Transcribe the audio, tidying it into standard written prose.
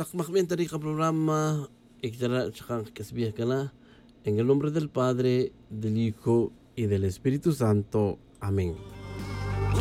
takmakmen tadi ka programa iktara tsaka kasbih kana en el nombre del Padre, del Hijo y del Espíritu Santo. Amén.